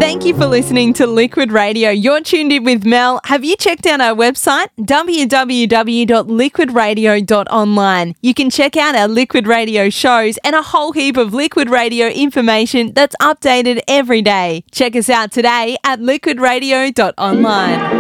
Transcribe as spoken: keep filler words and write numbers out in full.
Thank you for listening to Liquid Radio. You're tuned in with Mel. Have you checked out our website? w w w dot liquid radio dot online. You can check out our Liquid Radio shows and a whole heap of Liquid Radio information that's updated every day. Check us out today at liquid radio dot online.